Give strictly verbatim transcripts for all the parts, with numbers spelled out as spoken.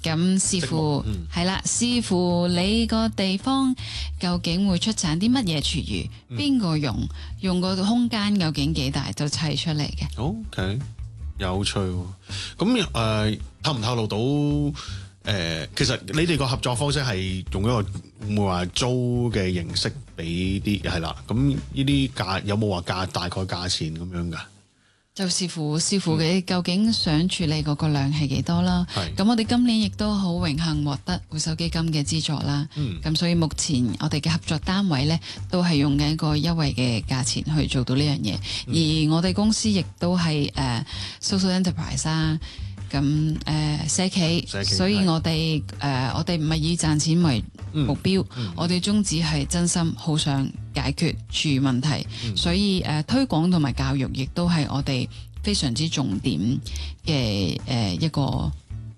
咁視乎係啦，視乎你個地方究竟會出產啲乜嘢廚餘，邊個、嗯、用，用個空間究竟幾大，就砌出嚟嘅。 OK， 有趣喎。咁誒、呃、透唔透露到誒、呃？其實你哋個合作方式係用一個會唔會話租嘅形式俾啲係啦？咁呢啲價有冇話價大概價錢咁樣㗎？ 就視乎視乎你究竟想處理嗰個量係幾多啦。咁、嗯、我哋今年亦都好榮幸獲得回收基金嘅資助啦。咁、嗯、所以目前我哋嘅合作單位呢，都係用緊一個優惠嘅價錢去做到呢樣嘢。嗯、而我哋公司亦都係誒、uh, social enterprise 啦。咁誒、uh, 社企，社企所以我哋誒、uh, 我哋唔係以賺錢為目標，嗯嗯、我哋宗旨係真心好想解決廚餘問題，嗯、所以誒、uh, 推廣同埋教育亦都係我哋非常之重點嘅誒、uh, 一個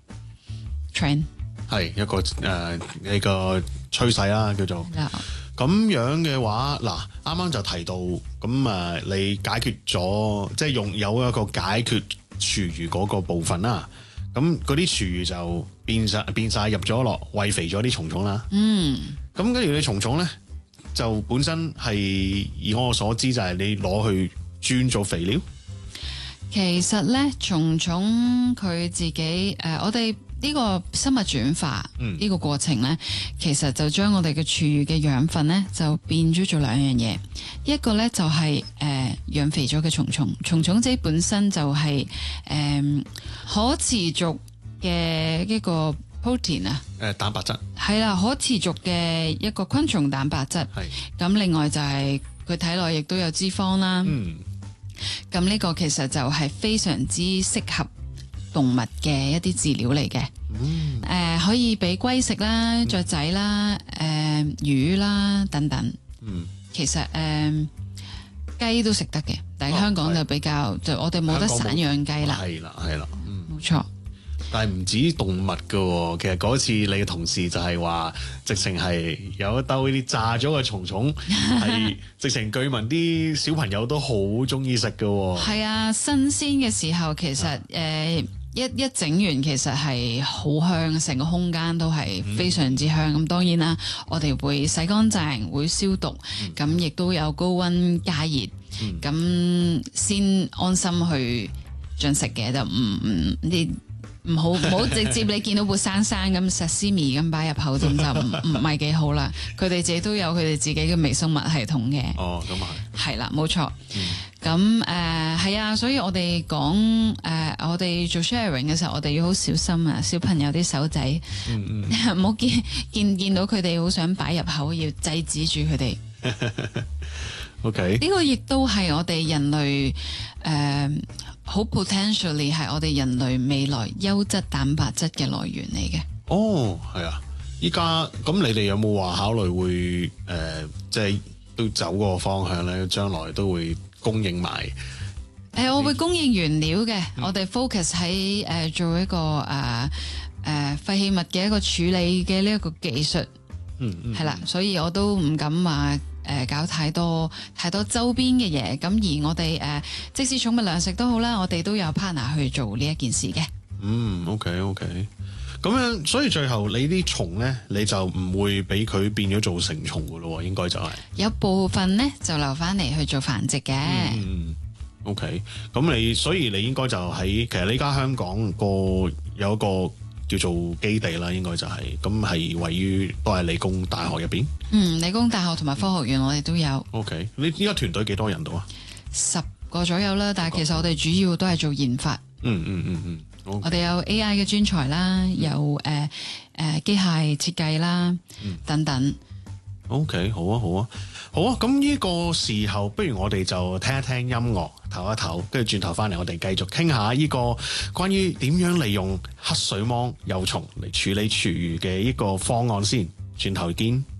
trend， 係一個誒、呃、一個趨勢啦，叫做咁樣嘅話，嗱啱啱就提到咁啊，你解決咗即係用有一個解決廚餘嗰個部分啦，咁嗰啲廚餘就變晒變晒入咗落餵肥咗啲蟲蟲啦。嗯，咁跟住你蟲蟲咧就本身係以我所知就係你攞去專做肥料。 其實咧蟲蟲佢自己誒、呃，我哋呢個生物轉化呢個過程咧，嗯、其實就將我哋嘅廚餘嘅養分咧就變咗做兩樣嘢，一個咧就係誒養肥咗嘅蟲蟲，蟲蟲仔本身就係、是、誒、呃、可持續嘅一個 protein 啊， 誒蛋白質係啦，可持續嘅一個昆蟲蛋白質，係咁是另外就係佢體內亦都有脂肪啦，嗯，咁呢個其實就係非常之適合動物嘅一啲飼料嚟嘅，誒、嗯呃、可以俾龜食啦、雀仔啦、誒、呃、魚啦等等。嗯，其實誒雞、呃、都食得嘅，但係香港就比較、哦、就我哋冇得散養雞啦。係啦，係啦，嗯，冇錯。 但係唔止動物㗎，其實嗰次你嘅同事就係話，直情係有一兜呢啲炸咗嘅蟲蟲，係直情據聞啲小朋友都好中意食㗎。係啊，新鮮嘅時候其實誒。呃一一整完其實係好香，成個空間都係非常之香。咁、嗯、當然啦，我哋會洗乾淨，會消毒，咁亦、嗯、都有高溫加熱，咁、嗯、先安心去進食嘅，就唔唔你唔好唔好直接你見到活生生咁 sashimi 咁擺入口咁就唔唔係幾好啦。佢哋自己都有佢哋自己嘅微生物系統嘅。 哦，咁啊係。係啦，冇錯。咁誒係啊，所以我哋講誒，我哋做 sharing 嘅時候，我哋要好小心啊，小朋友啲手仔，唔好、嗯嗯、見見見到佢哋好想擺入口，要制止住佢哋。OK，呢個亦都係我哋人類誒好、呃、potentially 係我哋人類未來優質蛋白質嘅來源嚟嘅。哦，係啊，依家咁你哋有冇話考慮會誒、呃，即係都走嗰個方向咧？將來都會供應埋。誒、呃，我會供應原料嘅，嗯、我哋 focus 喺誒、呃、做一個誒誒、呃呃、廢棄物嘅一個處理嘅呢一個技術。嗯嗯，係啦，所以我都唔敢話誒、呃、搞太多太多周邊嘅嘢。咁而我哋誒、呃、即使寵物糧食都好啦，我哋都有 partner 去做呢一件事嘅。嗯 ，OK OK，咁樣，所以最後你啲蟲咧，你就唔會俾佢變咗做成蟲噶咯？應該就係、是、有部分咧就留翻嚟去做繁殖嘅。嗯 OK，咁你所以你應該就喺其實呢家香港個有一個叫做基地啦，應該就係、是、咁係位於都係理工大學入邊。嗯，理工大學同埋科學院我哋都有。OK，你依家團隊幾多人到啊？十個左右啦，但係其實我哋主要都係做研發。嗯嗯嗯嗯。Okay. 我哋有 A I 嘅專才啦，有誒誒機械設計啦，嗯、等等。OK， 好啊，好啊，好啊。咁呢個時候，不如我哋就聽一聽音樂，唞一唞，跟住轉頭翻嚟，我哋繼續傾下呢個關於點樣利用黑水虻幼蟲嚟處理廚餘嘅呢個方案先。轉頭見。